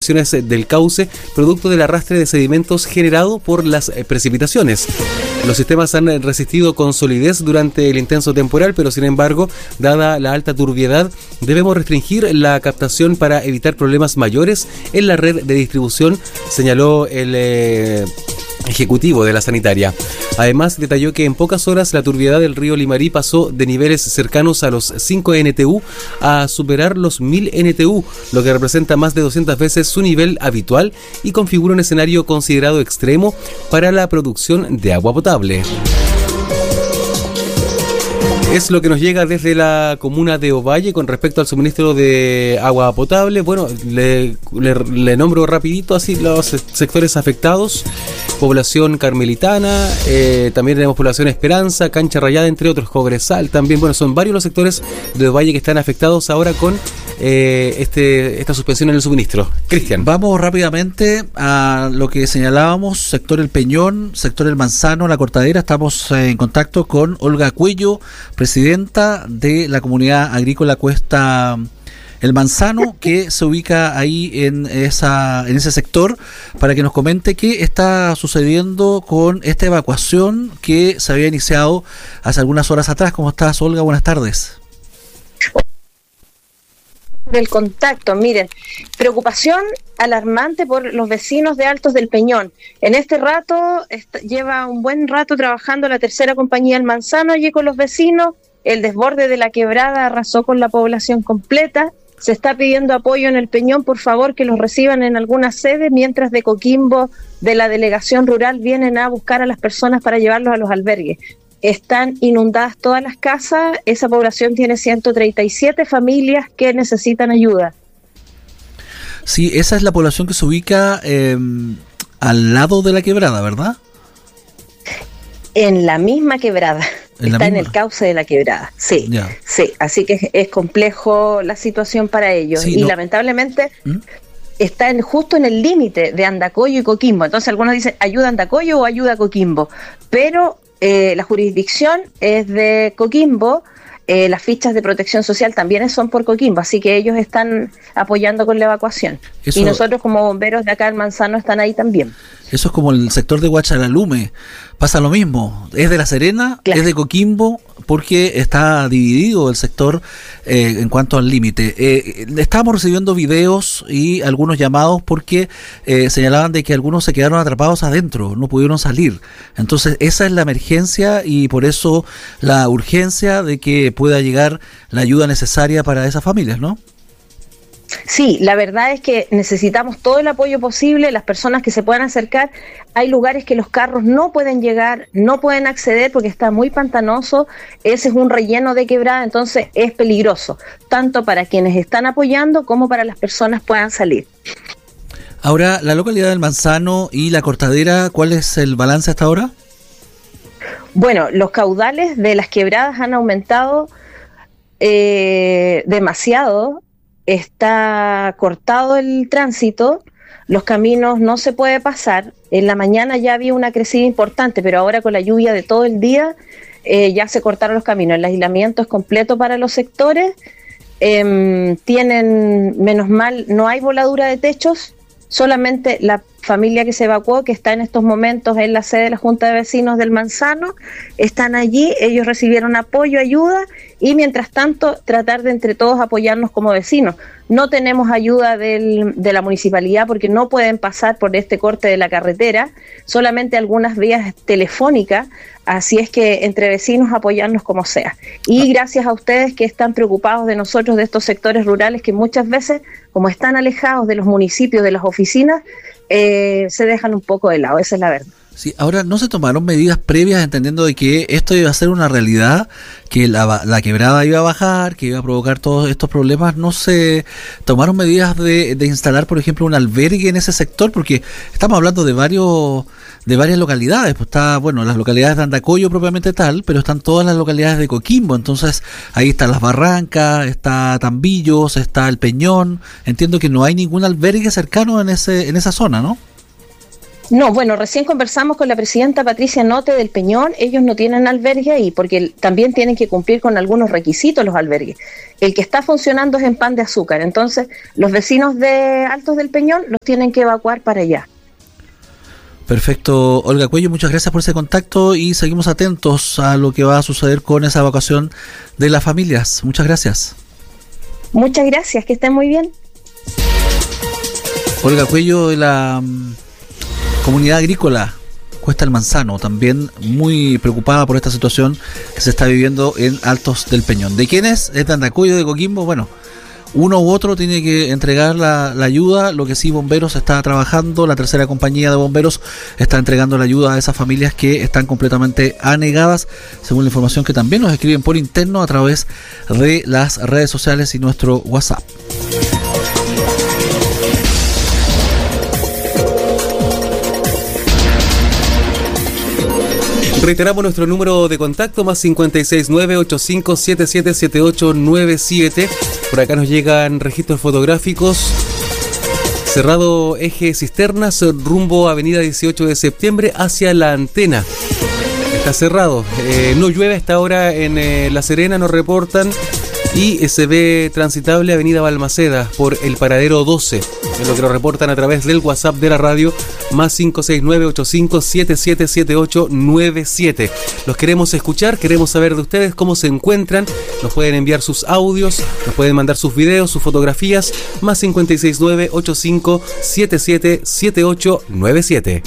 secciones del cauce, producto del arrastre de sedimentos generado por las precipitaciones. Los sistemas han resistido con solidez durante el intenso temporal, pero sin embargo, dada la alta turbiedad, debemos restringir la captación para evitar problemas mayores en la red de distribución, señaló el ejecutivo de la sanitaria. Además, detalló que en pocas horas la turbiedad del río Limarí pasó de niveles cercanos a los 5 NTU a superar los 1000 NTU, lo que representa más de 200 veces su nivel habitual y configura un escenario considerado extremo para la producción de agua potable. Es lo que nos llega desde la comuna de Ovalle con respecto al suministro de agua potable. Bueno, le nombro rapidito así los sectores afectados. Población Carmelitana, también tenemos población Esperanza, Cancha Rayada, entre otros, Cobresal también. Bueno, son varios los sectores de Ovalle que están afectados ahora con esta suspensión en el suministro. Cristian. Vamos rápidamente a lo que señalábamos, sector El Peñón, sector El Manzano, La Cortadera. Estamos en contacto con Olga Cuello, presidenta de la comunidad agrícola Cuesta El Manzano, que se ubica ahí en ese sector, para que nos comente qué está sucediendo con esta evacuación que se había iniciado hace algunas horas atrás. ¿Cómo estás, Olga? Buenas tardes. Del contacto, miren, preocupación alarmante por los vecinos de Altos del Peñón. En este rato, lleva un buen rato trabajando la tercera compañía El Manzano allí con los vecinos. El desborde de la quebrada arrasó con la población completa. Se está pidiendo apoyo en El Peñón, por favor, que los reciban en alguna sede, mientras de Coquimbo, de la delegación rural, vienen a buscar a las personas para llevarlos a los albergues. Están inundadas todas las casas. Esa población tiene 137 familias que necesitan ayuda. Sí, esa es la población que se ubica al lado de la quebrada, ¿verdad? En la misma quebrada. Está en el cauce de la quebrada, sí, ya. Sí, así que es complejo la situación para ellos, sí, y lamentablemente está justo en el límite de Andacollo y Coquimbo. Entonces algunos dicen ayuda a Andacollo o ayuda a Coquimbo, pero la jurisdicción es de Coquimbo. Las fichas de protección social también son por Coquimbo, así que ellos están apoyando con la evacuación. Y nosotros como bomberos de acá en Manzano están ahí también. Eso es como el sector de Huachalalume, pasa lo mismo, es de La Serena, claro, es de Coquimbo, porque está dividido el sector en cuanto al límite. Estábamos recibiendo videos y algunos llamados porque señalaban de que algunos se quedaron atrapados adentro, no pudieron salir. Entonces esa es la emergencia y por eso la urgencia de que pueda llegar la ayuda necesaria para esas familias, ¿no? Sí, la verdad es que necesitamos todo el apoyo posible, las personas que se puedan acercar. Hay lugares que los carros no pueden llegar, no pueden acceder porque está muy pantanoso, ese es un relleno de quebrada, entonces es peligroso, tanto para quienes están apoyando como para las personas puedan salir. Ahora, la localidad del Manzano y La Cortadera, ¿cuál es el balance hasta ahora? Bueno, los caudales de las quebradas han aumentado demasiado. Está cortado el tránsito, los caminos no se puede pasar. En la mañana ya había una crecida importante, pero ahora con la lluvia de todo el día ya se cortaron los caminos. El aislamiento es completo para los sectores. Tienen, menos mal, no hay voladura de techos, solamente la familia que se evacuó, que está en estos momentos en la sede de la Junta de Vecinos del Manzano, están allí, ellos recibieron apoyo, ayuda, y mientras tanto tratar de entre todos apoyarnos como vecinos. No tenemos ayuda de la municipalidad porque no pueden pasar por este corte de la carretera, solamente algunas vías telefónicas, así es que entre vecinos apoyarnos como sea. Y gracias a ustedes que están preocupados de nosotros, de estos sectores rurales que muchas veces, como están alejados de los municipios, de las oficinas, se dejan un poco de lado, esa es la verdad. Sí, ahora, ¿no se tomaron medidas previas entendiendo de que esto iba a ser una realidad, que la quebrada iba a bajar, que iba a provocar todos estos problemas? ¿No se tomaron medidas de instalar, por ejemplo, un albergue en ese sector? Porque estamos hablando de varias localidades, pues está, bueno, las localidades de Andacollo propiamente tal, pero están todas las localidades de Coquimbo, entonces ahí están Las Barrancas, está Tambillos, está El Peñón. Entiendo que no hay ningún albergue cercano en esa zona, ¿no? No, bueno, recién conversamos con la presidenta Patricia Note del Peñón. Ellos no tienen albergue ahí porque también tienen que cumplir con algunos requisitos los albergues. El que está funcionando es en Pan de Azúcar, entonces los vecinos de Altos del Peñón los tienen que evacuar para allá. Perfecto, Olga Cuello, muchas gracias por ese contacto y seguimos atentos a lo que va a suceder con esa evacuación de las familias. Muchas gracias. Muchas gracias, que estén muy bien. Olga Cuello de la Comunidad Agrícola Cuesta El Manzano, también muy preocupada por esta situación que se está viviendo en Altos del Peñón. ¿De quién es? ¿Es de Andacollo, de Coquimbo? Bueno, uno u otro tiene que entregar la ayuda. Lo que sí, Bomberos está trabajando, la tercera compañía de bomberos está entregando la ayuda a esas familias que están completamente anegadas, según la información que también nos escriben por interno a través de las redes sociales y nuestro WhatsApp. Reiteramos nuestro número de contacto, más 569-85777897. Por acá nos llegan registros fotográficos. Cerrado eje Cisternas, rumbo avenida 18 de septiembre hacia La Antena. Está cerrado. No llueve hasta ahora en La Serena, nos reportan. Y se ve transitable avenida Balmaceda por el paradero 12. Es lo que nos reportan a través del WhatsApp de la radio, más 569-85777897. Los queremos escuchar, queremos saber de ustedes cómo se encuentran. Nos pueden enviar sus audios, nos pueden mandar sus videos, sus fotografías, más 569-85777897.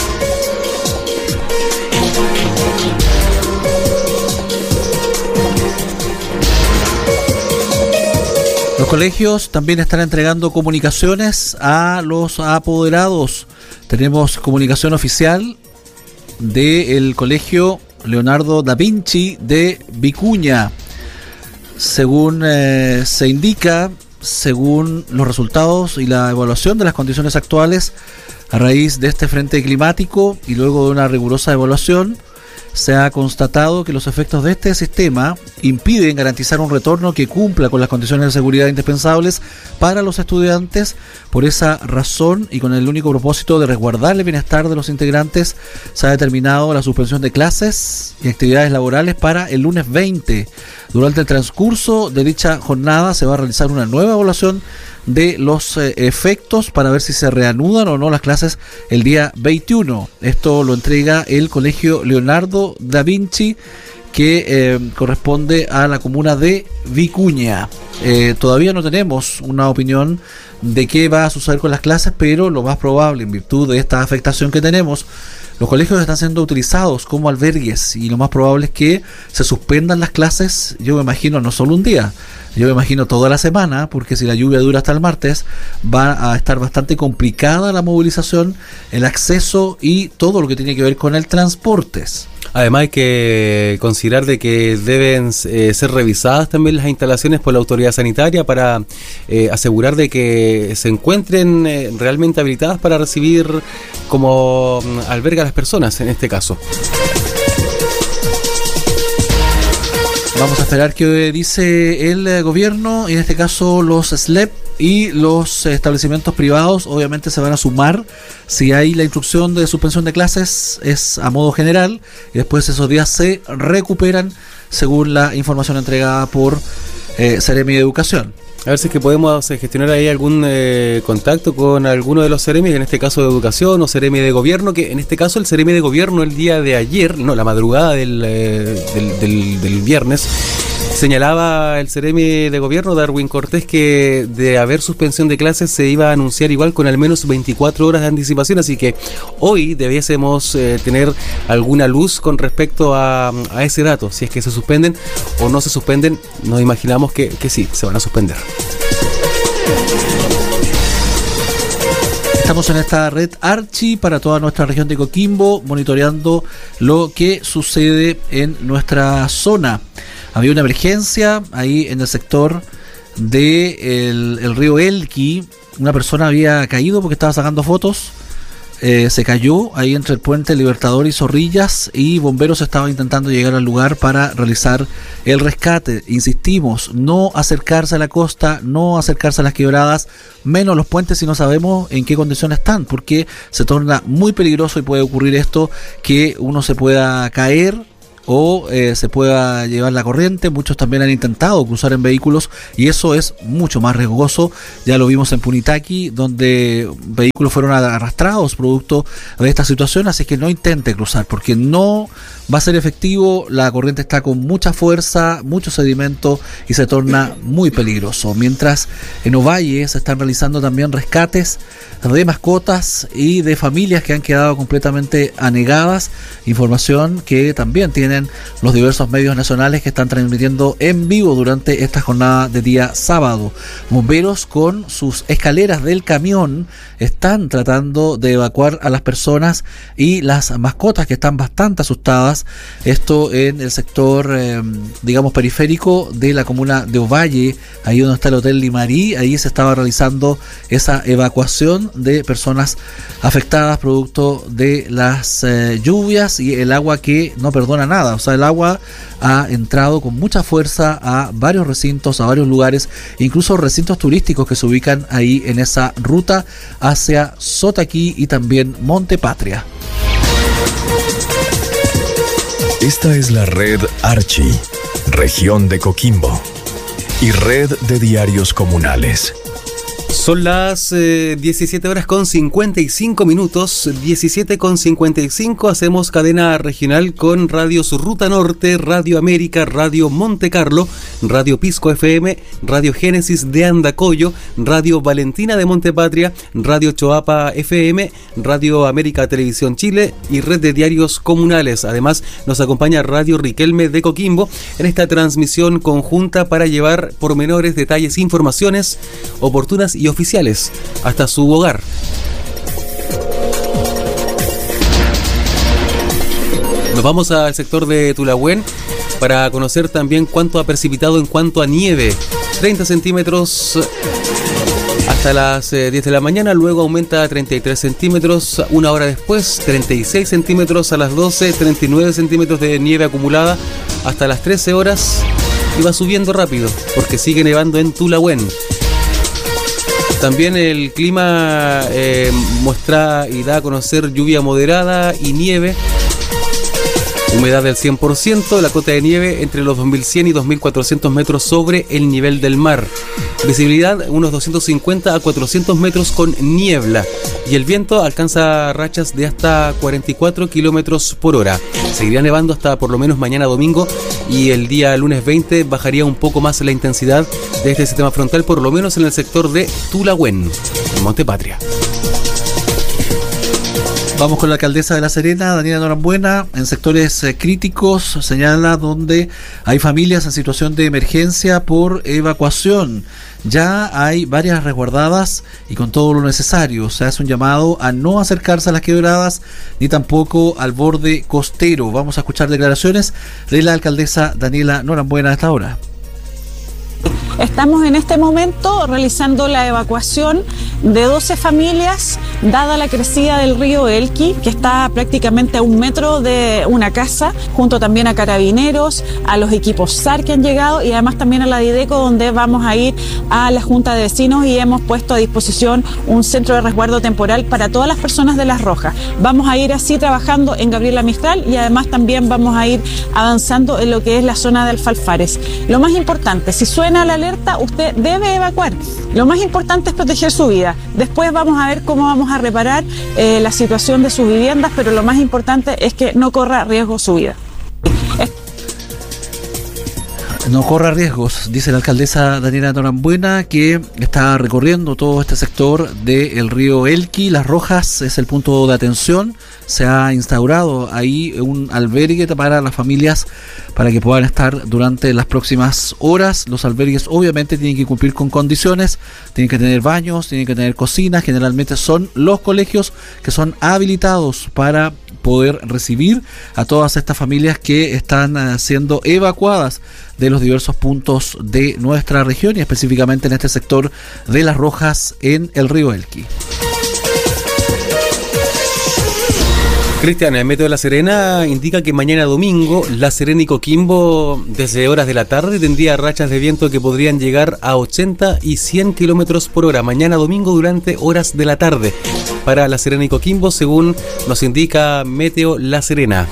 Los colegios también están entregando comunicaciones a los apoderados. Tenemos comunicación oficial del Colegio Leonardo da Vinci de Vicuña. Según se indica, según los resultados y la evaluación de las condiciones actuales, a raíz de este frente climático y luego de una rigurosa evaluación, se ha constatado que los efectos de este sistema impiden garantizar un retorno que cumpla con las condiciones de seguridad indispensables para los estudiantes. Por esa razón y con el único propósito de resguardar el bienestar de los integrantes, se ha determinado la suspensión de clases y actividades laborales para el lunes 20. Durante el transcurso de dicha jornada se va a realizar una nueva evaluación de los efectos para ver si se reanudan o no las clases el día 21. Esto lo entrega el Colegio Leonardo da Vinci, que corresponde a la comuna de Vicuña. Todavía no tenemos una opinión de qué va a suceder con las clases, pero lo más probable, en virtud de esta afectación que tenemos, los colegios están siendo utilizados como albergues y lo más probable es que se suspendan las clases. Yo me imagino no solo un día, yo me imagino toda la semana, porque si la lluvia dura hasta el martes va a estar bastante complicada la movilización, el acceso y todo lo que tiene que ver con el transportes. Además hay que considerar de que deben ser revisadas también las instalaciones por la autoridad sanitaria para asegurar de que se encuentren realmente habilitadas para recibir como alberga a las personas en este caso. Vamos a esperar qué dice el gobierno, y en este caso los SLEP y los establecimientos privados obviamente se van a sumar. Si hay la instrucción de suspensión de clases es a modo general y después esos días se recuperan según la información entregada por Seremi de Educación. A ver si es que podemos gestionar ahí algún contacto con alguno de los Seremi, en este caso de Educación o Seremi de Gobierno, que en este caso el Seremi de Gobierno el día de ayer, no, la madrugada del viernes, señalaba el Seremi de Gobierno, Darwin Cortés, que de haber suspensión de clases se iba a anunciar igual con al menos 24 horas de anticipación, así que hoy debiésemos tener alguna luz con respecto a ese dato, si es que se suspenden o no se suspenden. Nos imaginamos que sí, se van a suspender. Estamos en esta red Archi para toda nuestra región de Coquimbo, monitoreando lo que sucede en nuestra zona. Había una emergencia ahí en el sector de el río Elqui. Una persona había caído porque estaba sacando fotos se cayó ahí entre el puente Libertador y Zorrillas, y bomberos estaban intentando llegar al lugar para realizar el rescate. Insistimos, no acercarse a la costa, no acercarse a las quebradas, menos los puentes si no sabemos en qué condiciones están, porque se torna muy peligroso y puede ocurrir esto, que uno se pueda caer o se pueda llevar la corriente. Muchos también han intentado cruzar en vehículos y eso es mucho más riesgoso. Ya lo vimos en Punitaqui, donde vehículos fueron arrastrados producto de esta situación, así que no intente cruzar porque no va a ser efectivo. La corriente está con mucha fuerza, mucho sedimento y se torna muy peligroso. Mientras en Ovalle se están realizando también rescates de mascotas y de familias que han quedado completamente anegadas, información que también tienen los diversos medios nacionales que están transmitiendo en vivo durante esta jornada de día sábado. Bomberos con sus escaleras del camión están tratando de evacuar a las personas y las mascotas que están bastante asustadas. Esto en el sector, digamos, periférico de la comuna de Ovalle, ahí donde está el Hotel Limarí. Ahí se estaba realizando esa evacuación de personas afectadas producto de las lluvias y el agua que no perdona nada. O sea, el agua ha entrado con mucha fuerza a varios recintos, a varios lugares, incluso recintos turísticos que se ubican ahí en esa ruta hacia Sotaquí y también Monte Patria. Esta es la red Archi, región de Coquimbo y red de diarios comunales. Son las 17 horas con 55 minutos, 17 con 55, hacemos cadena regional con radios Ruta Norte, Radio América, Radio Monte Carlo, Radio Pisco FM, Radio Génesis de Andacollo, Radio Valentina de Montepatria, Radio Choapa FM, Radio América Televisión Chile y red de diarios comunales. Además nos acompaña Radio Riquelme de Coquimbo en esta transmisión conjunta para llevar pormenores, detalles, informaciones oportunas y oficiales hasta su hogar. Nos vamos al sector de Tulahuén para conocer también cuánto ha precipitado en cuanto a nieve. 30 centímetros hasta las 10 de la mañana, luego aumenta a 33 centímetros, una hora después 36 centímetros a las 12, 39 centímetros de nieve acumulada hasta las 13 horas y va subiendo rápido porque sigue nevando en Tulahuén. También el clima muestra y da a conocer lluvia moderada y nieve, humedad del 100%, la cota de nieve entre los 2100 y 2400 metros sobre el nivel del mar. Visibilidad unos 250 a 400 metros con niebla y el viento alcanza rachas de hasta 44 kilómetros por hora. Seguiría nevando hasta por lo menos mañana domingo y el día lunes 20 bajaría un poco más la intensidad de este sistema frontal, por lo menos en el sector de Tulahuén, en Montepatria. Vamos con la alcaldesa de La Serena, Daniela Norambuena. En sectores críticos señala donde hay familias en situación de emergencia por evacuación. Ya hay varias resguardadas y con todo lo necesario. Se hace un llamado a no acercarse a las quebradas ni tampoco al borde costero. Vamos a escuchar declaraciones de la alcaldesa Daniela Norambuena a esta hora. Estamos en este momento realizando la evacuación de 12 familias, dada la crecida del río Elqui, que está prácticamente a 1 metro de una casa, junto también a carabineros, a los equipos SAR que han llegado y además también a la Dideco, donde vamos a ir a la Junta de Vecinos y hemos puesto a disposición un centro de resguardo temporal para todas las personas de Las Rojas. Vamos a ir así trabajando en Gabriela Mistral y además también vamos a ir avanzando en lo que es la zona de Alfalfares. Lo más importante, si suena la alerta, usted debe evacuar. Lo más importante es proteger su vida. Después vamos a ver cómo vamos a reparar la situación de sus viviendas, pero lo más importante es que no corra riesgo su vida. No corra riesgos, dice la alcaldesa Daniela Norambuena, que está recorriendo todo este sector del río Elqui. Las Rojas es el punto de atención. Se ha instaurado ahí un albergue para las familias para que puedan estar durante las próximas horas. Los albergues obviamente tienen que cumplir con condiciones, tienen que tener baños, tienen que tener cocinas. Generalmente son los colegios que son habilitados para poder recibir a todas estas familias que están siendo evacuadas de los diversos puntos de nuestra región y específicamente en este sector de Las Rojas en el río Elqui. Cristian, el Meteo de La Serena indica que mañana domingo La Serena y Coquimbo desde horas de la tarde tendría rachas de viento que podrían llegar a 80 y 100 kilómetros por hora. Mañana domingo durante horas de la tarde para La Serena y Coquimbo, según nos indica Meteo La Serena.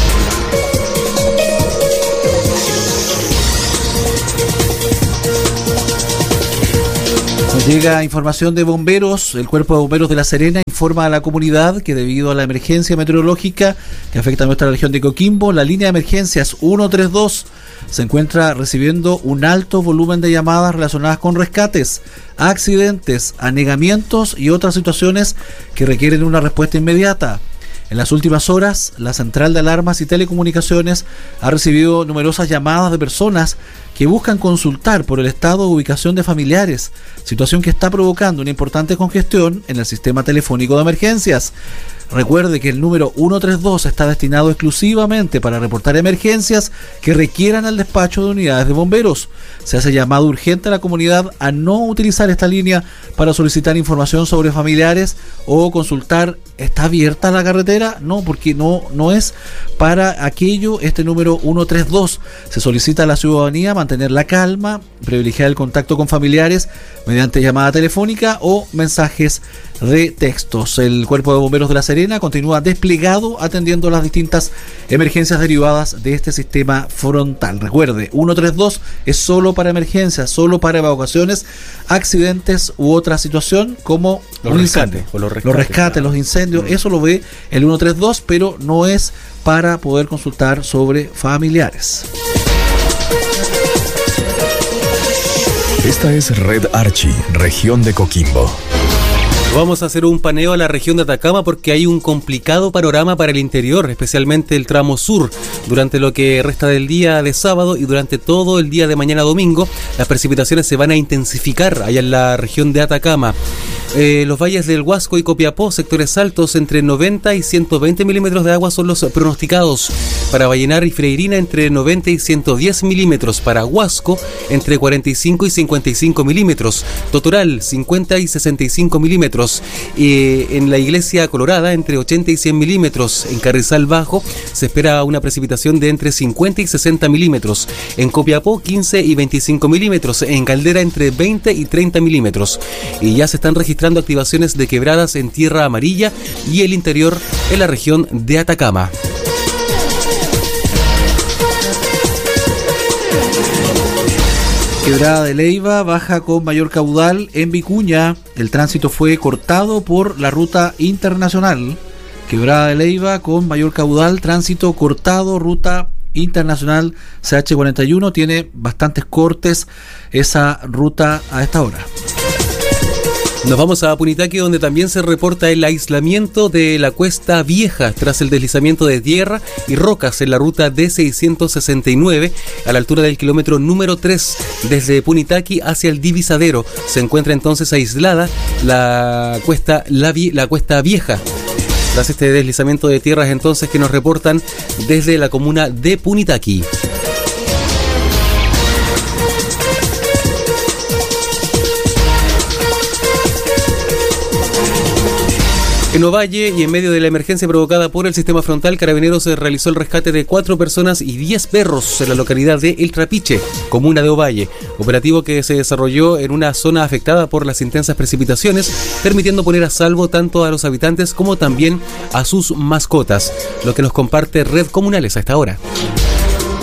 Llega información de bomberos. El Cuerpo de Bomberos de La Serena informa a la comunidad que debido a la emergencia meteorológica que afecta a nuestra región de Coquimbo, la línea de emergencias 132 se encuentra recibiendo un alto volumen de llamadas relacionadas con rescates, accidentes, anegamientos y otras situaciones que requieren una respuesta inmediata. En las últimas horas, la Central de Alarmas y Telecomunicaciones ha recibido numerosas llamadas de personas que buscan consultar por el estado de ubicación de familiares, situación que está provocando una importante congestión en el sistema telefónico de emergencias. Recuerde que el número 132 está destinado exclusivamente para reportar emergencias que requieran el despacho de unidades de bomberos. Se hace llamado urgente a la comunidad a no utilizar esta línea para solicitar información sobre familiares o consultar ¿está abierta la carretera? No, porque no es para aquello este número 132. Se solicita a la ciudadanía mantener la calma, privilegiar el contacto con familiares mediante llamada telefónica o mensajes de textos. El Cuerpo de Bomberos de La Serena continúa desplegado atendiendo las distintas emergencias derivadas de este sistema frontal. Recuerde, 132 es solo para emergencias, solo para evacuaciones, accidentes u otra situación como los rescates, los incendios, eso lo ve el 132, pero no es para poder consultar sobre familiares. Esta es Red Archi, región de Coquimbo. Vamos a hacer un paneo a la región de Atacama porque hay un complicado panorama para el interior, especialmente el tramo sur. Durante lo que resta del día de sábado y durante todo el día de mañana domingo, las precipitaciones se van a intensificar allá en la región de Atacama. Los valles del Huasco y Copiapó, sectores altos, entre 90 y 120 milímetros de agua son los pronosticados. Para Vallenar y Freirina, entre 90 y 110 milímetros. Para Huasco, entre 45 y 55 milímetros. Totoral, 50 y 65 milímetros. En la Iglesia Colorada, entre 80 y 100 milímetros. En Carrizal Bajo, se espera una precipitación de entre 50 y 60 milímetros. En Copiapó, 15 y 25 milímetros. En Caldera, entre 20 y 30 milímetros. Y ya se están registrando activaciones de quebradas en Tierra Amarilla y el interior en la región de Atacama. Quebrada de Leyva baja con mayor caudal en Vicuña. El tránsito fue cortado por la ruta internacional. Quebrada de Leyva con mayor caudal, tránsito cortado, ruta internacional CH41. Tiene bastantes cortes esa ruta a esta hora. Nos vamos a Punitaqui, donde también se reporta el aislamiento de la Cuesta Vieja tras el deslizamiento de tierra y rocas en la ruta D669 a la altura del kilómetro número 3 desde Punitaqui hacia el divisadero. Se encuentra entonces aislada la Cuesta Vieja. Tras este deslizamiento de tierras entonces que nos reportan desde la comuna de Punitaqui. En Ovalle y en medio de la emergencia provocada por el sistema frontal, Carabineros realizó el rescate de 4 personas y 10 perros en la localidad de El Trapiche, comuna de Ovalle. Operativo que se desarrolló en una zona afectada por las intensas precipitaciones, permitiendo poner a salvo tanto a los habitantes como también a sus mascotas. Lo que nos comparte Red Comunales a esta hora.